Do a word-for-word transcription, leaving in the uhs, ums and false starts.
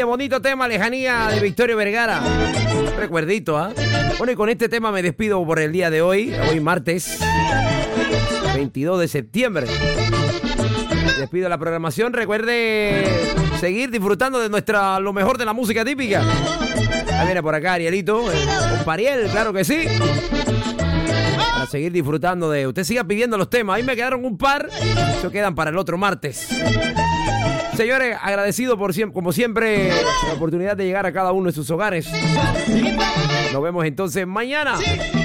Oye, bonito tema, Lejanía de Victorio Vergara. Recuerdito, ¿ah? ¿eh? Bueno, y con este tema me despido por el día de hoy. Hoy martes veintidós de septiembre. Despido la programación. Recuerde seguir disfrutando de nuestra lo mejor de la música típica. Ahí viene por acá Arielito, eh, con Pariel, claro que sí. Para seguir disfrutando de... Usted siga pidiendo los temas. Ahí me quedaron un par. Eso quedan para el otro martes. Señores, agradecido por siempre, como siempre, la oportunidad de llegar a cada uno de sus hogares. Nos vemos entonces mañana.